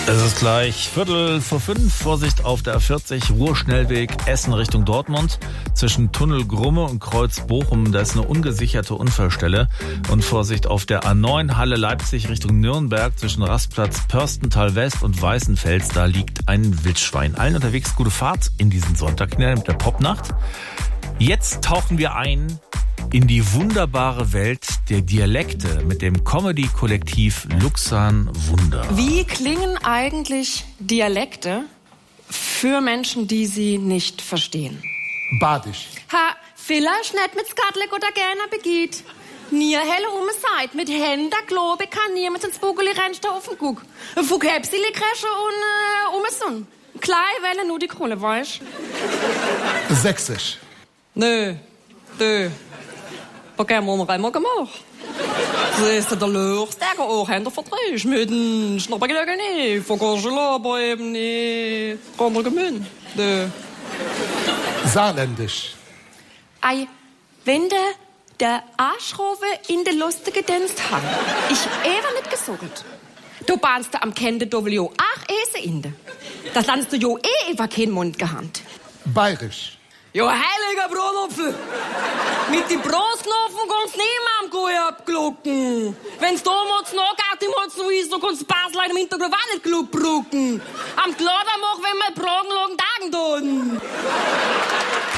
Es ist gleich 4:45. Vorsicht auf der A40, Ruhrschnellweg Essen Richtung Dortmund. Zwischen Tunnel Grumme und Kreuz Bochum, da ist eine ungesicherte Unfallstelle. Und Vorsicht auf der A9 Halle Leipzig Richtung Nürnberg. Zwischen Rastplatz Pörstental West und Weißenfels, da liegt ein Wildschwein. Allen unterwegs gute Fahrt in diesen Sonntag mit der Popnacht. Jetzt tauchen wir ein in die wunderbare Welt der Dialekte mit dem Comedy-Kollektiv Luxan Wunder. Wie klingen eigentlich Dialekte für Menschen, die sie nicht verstehen? Badisch. Ha, vielleicht nicht mit Skatlik oder gerne begeht. Nie helle Zeit. Mit Händen, glaube ich, kann niemand ins Bugeli rennste auf den Guck. Fuck Hepsili Kresche und Sonn. Klein Welle nur die Kohle, weißt? Sächsisch. Nö. Was haben wir einmal gemacht? Das ist der Lurch, der auch Hände verdreht. Mit dem Schnappergelegen nicht. Vergorschel aber eben nicht. Andere Gemünd. Saarländisch. Ei, wenn der Arschrobe in der lustige Dienst hat. Ich ehre nicht gesucht. Du bahnst am Kende W. Ach, Ese Inde. Das landst du jo über keinen Mund gehandt. Bayerisch. Jo, heiliger Brotopfel! Mit die Brostknopfen kannst niemand gut abglucken. Wenn's damals noch gar nicht so ist, so kannst du Basel im Hintergrund auch nicht klug brucken. Am Glader mach, wenn wir Bragenlagen tagen tun.